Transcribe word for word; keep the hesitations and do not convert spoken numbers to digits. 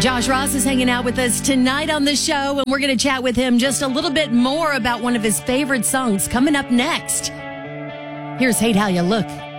Josh Ross is hanging out with us tonight on the show, and we're going to chat with him just a little bit more about one of his favorite songs coming up next. Here's Hate How You Look.